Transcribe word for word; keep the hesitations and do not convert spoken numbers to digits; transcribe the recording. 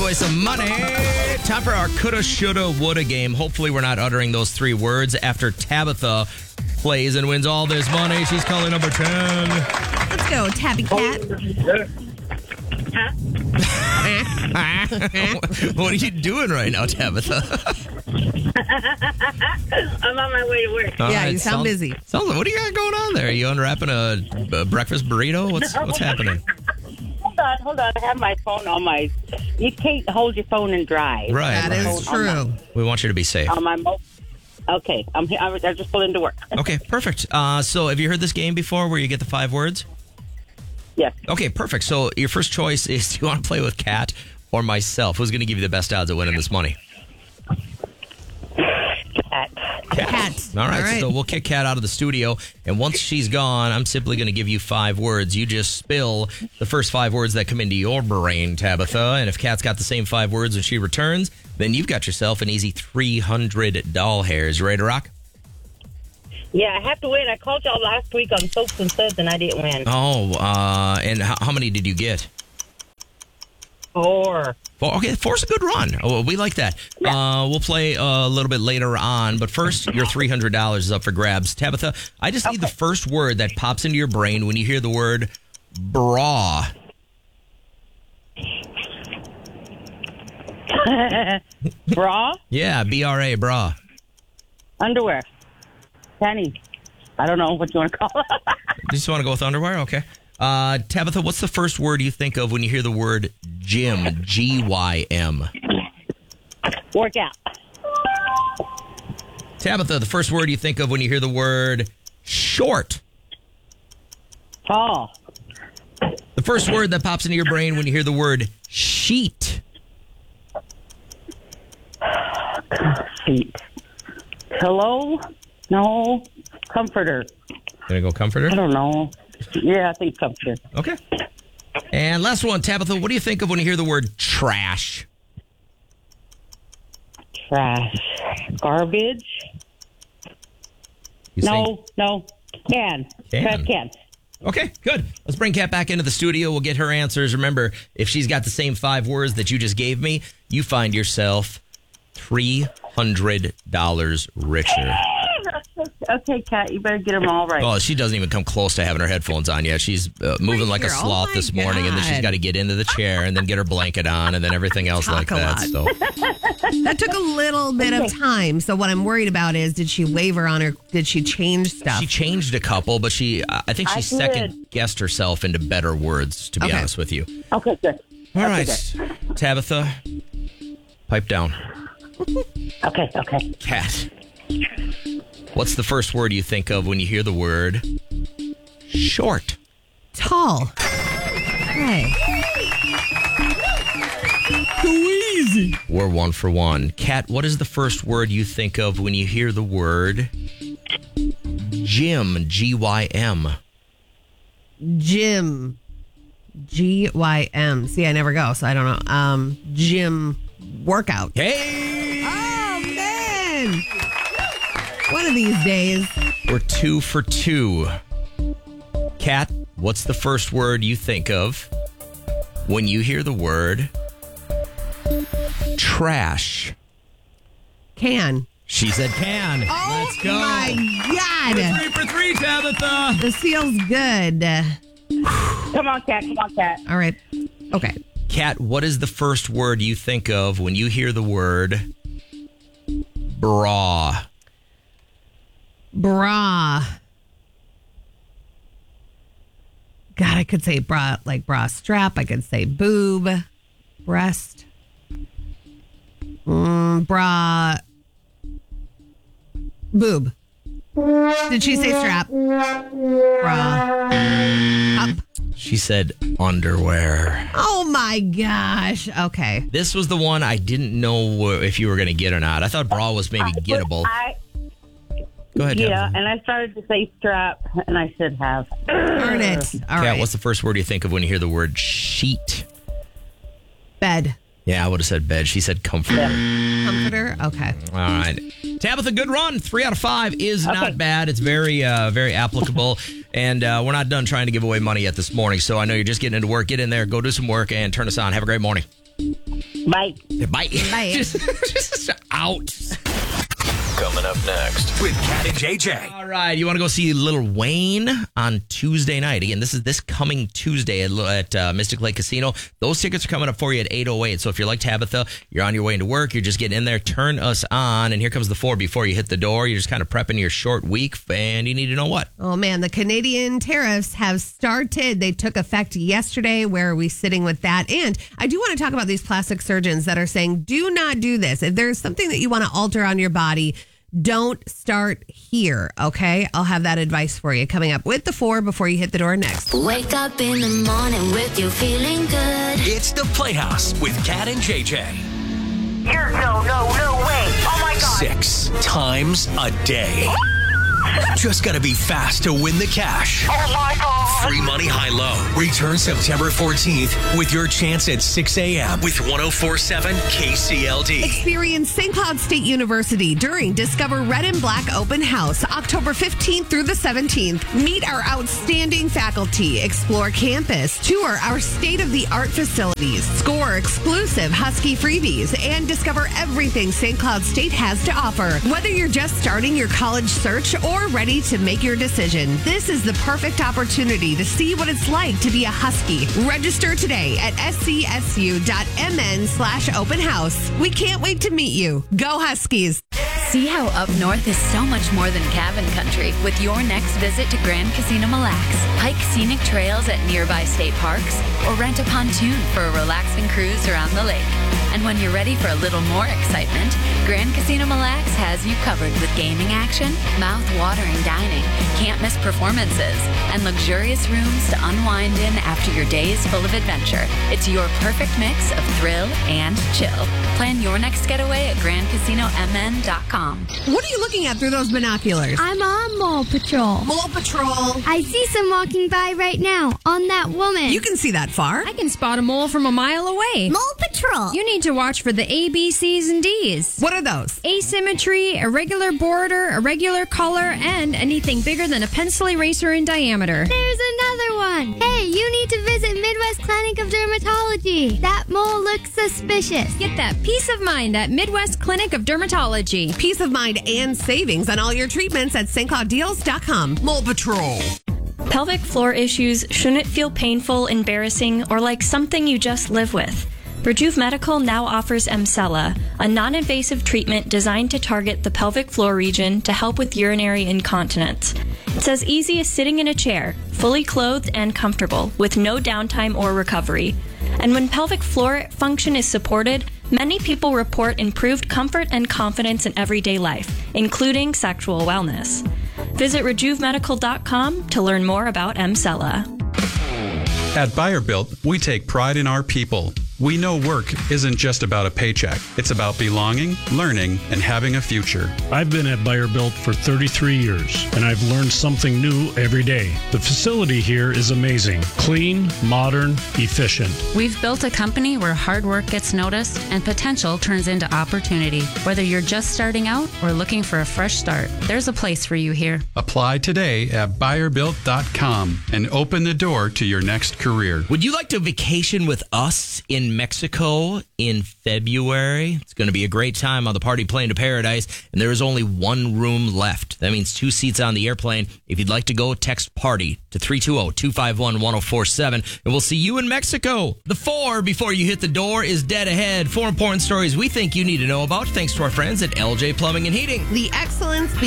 away some money. Time for our coulda, shoulda, woulda game. Hopefully we're not uttering those three words after Tabitha plays and wins all this money. She's calling number ten. Let's go, Tabby Cat. What are you doing right now, Tabitha? I'm on my way to work. All Yeah, right, you sound sounds- busy. Sounds like, what do you got going on there? Are you unwrapping a, a breakfast burrito? What's what's happening? Hold on, hold on. I have my phone on my... You can't hold your phone and drive. Right, That right. is true. We want you to be safe. On my mo- Okay, I'm here. I was- I just pulled into work. Okay, perfect. Uh, so have you heard this game before where you get the five words? Yes. Okay, perfect. So your first choice is, do you want to play with Kat or myself? Who's going to give you the best odds of winning this money? Cat. Cat. All right, All right. so we'll kick Kat out of the studio, and once she's gone, I'm simply going to give you five words. You just spill the first five words that come into your brain, Tabitha, and if Kat's got the same five words when she returns, then you've got yourself an easy three hundred doll hairs. You ready to rock? Yeah, I have to win. I called y'all last week on Soaps and Suds, and I didn't win. Oh, uh, and how, how many did you get? Four. Four. Okay, four's a good run. Oh, we like that. Uh, we'll play a little bit later on, but first, your three hundred dollars is up for grabs. Tabitha, I just need the first word that pops into your brain when you hear the word bra. Bra? Yeah, B R A, bra. Underwear. Panties. I don't know what you want to call it. You just want to go with underwear? Okay. Uh, Tabitha, what's the first word you think of when you hear the word gym? G Y M. Workout. Tabitha, the first word you think of when you hear the word short. Tall. The first word that pops into your brain when you hear the word sheet. Feet. Pillow? No. Comforter. Gonna go comforter? I don't know. Yeah, I think comforter. Okay. And last one, Tabitha, what do you think of when you hear the word trash? Trash. Garbage? You say- No, no. Can. Can. Trash can. Okay, good. Let's bring Kat back into the studio. We'll get her answers. Remember, if she's got the same five words that you just gave me, you find yourself three hundred dollars richer. Okay, Kat, you better get them all right. Well, she doesn't even come close to having her headphones on yet. She's uh, moving like a here. Oh sloth my this morning, and then she's God. got to get into the chair and then get her blanket on and then everything else Talk like a that. lot. So That took a little bit of time. So what I'm worried about is, did she waver on her? Did she change stuff? she changed a couple, but she, uh, I think she I did. second guessed herself into better words, to be Okay. honest with you. Okay, good. All okay, right, good. Tabitha, pipe down. Okay, okay. Cat. What's the first word you think of when you hear the word short? Tall. Hey. Too easy. We're one for one. Kat, what is the first word you think of when you hear the word gym? G Y M. Gym. G Y M. See, I never go, so I don't know. Um, gym workout. Hey! Oh, man. One of these days. We're two for two. Kat, what's the first word you think of when you hear the word trash? Can. She said can. Oh, Let's go. my God. Three for three, Tabitha. This feels good. Come on, Kat. Come on, Kat. All right. Okay. Kat, what is the first word you think of when you hear the word bra? Bra. God, I could say bra, like bra strap. I could say boob, breast, mm, bra, boob. Did she say strap? Bra. Up. She said underwear. Oh my gosh. Okay. This was the one I didn't know if you were going to get or not. I thought bra was maybe gettable. I, Go ahead, yeah, Tabitha. and I started to say strap, and I should have. Darn it. All Kat, right. what's the first word you think of when you hear the word sheet? Bed. Yeah, I would have said bed. She said comforter. Comforter. Okay. All right. Tabitha, good run. Three out of five is Okay. not bad. It's very, uh, very applicable. And uh, we're not done trying to give away money yet this morning. So I know you're just getting into work. Get in there, go do some work, and turn us on. Have a great morning. Bye. Bye. Bye. just, just out. Coming up next with Cat and J J. All right, you want to go see Lil Wayne on Tuesday night? Again, this is this coming Tuesday at, at uh, Mystic Lake Casino. Those tickets are coming up for you at eight oh eight. So if you're like Tabitha, you're on your way into work, you're just getting in there, turn us on, and here comes the four before you hit the door. You're just kind of prepping your short week, and you need to know what? Oh, man, the Canadian tariffs have started. They took effect yesterday. Where are we sitting with that? And I do want to talk about these plastic surgeons that are saying, do not do this. If there's something that you want to alter on your body, don't start here, okay? I'll have that advice for you coming up with the four before you hit the door next. Wake up in the morning with you feeling good. It's the Playhouse with Cat and J J. You're no, no, no way. Oh my God. Six times a day. Just gotta be fast to win the cash. Oh my God. Free money high-low. Return September fourteenth with your chance at six a.m. with one oh four point seven K C L D. Experience Saint Cloud State University during Discover Red and Black Open House, October fifteenth through the seventeenth. Meet our outstanding faculty, explore campus, tour our state-of-the-art facilities, score exclusive Husky freebies, and discover everything Saint Cloud State has to offer. Whether you're just starting your college search or ready to make your decision, this is the perfect opportunity to see what it's like to be a Husky. Register today at scsu.mn slash open house. We can't wait to meet you. Go Huskies. See how up north is so much more than cabin country with your next visit to Grand Casino Mille Lacs. Hike scenic trails at nearby state parks or rent a pontoon for a relaxing cruise around the lake. And when you're ready for a little more excitement, Grand Casino Mille Lacs has you covered with gaming action, mouth-watering dining, can't-miss performances, and luxurious rooms to unwind in after your day is full of adventure. It's your perfect mix of thrill and chill. Plan your next getaway at grand casino m n dot com. What are you looking at through those binoculars? I'm on Mole Patrol. Mole Patrol. I see some walking by right now on that woman. You can see that far. I can spot a mole from a mile away. Mole Patrol. You need to watch for the A, B, C's, and D's. What are those? Asymmetry, irregular border, irregular color, and anything bigger than a pencil eraser in diameter. There's another one. Hey, you need to visit Midwest Clinic of Dermatology. That mole looks suspicious. Get that peace of mind at Midwest Clinic of Dermatology. Peace of mind and savings on all your treatments at st cloud deals dot com. Mole Patrol. Pelvic floor issues shouldn't feel painful, embarrassing, or like something you just live with. Rejuve Medical now offers Emsella, a non-invasive treatment designed to target the pelvic floor region to help with urinary incontinence. It's as easy as sitting in a chair, fully clothed and comfortable, with no downtime or recovery. And when pelvic floor function is supported, many people report improved comfort and confidence in everyday life, including sexual wellness. Visit rejuve medical dot com to learn more about Emsella. At Buyer Built, we take pride in our people. We know work isn't just about a paycheck. It's about belonging, learning, and having a future. I've been at Buyer Built for thirty-three years, and I've learned something new every day. The facility here is amazing. Clean, modern, efficient. We've built a company where hard work gets noticed and potential turns into opportunity. Whether you're just starting out or looking for a fresh start, there's a place for you here. Apply today at buyer built dot com and open the door to your next career. Would you like to vacation with us in Mexico in February? It's going to be a great time on the Party Plane to Paradise, and there is only one room left. That means two seats on the airplane. If you'd like to go, text PARTY to three two zero, two five one, one zero four seven, and we'll see you in Mexico. The four before you hit the door is dead ahead. Four important stories we think you need to know about, thanks to our friends at L J Plumbing and Heating. The excellence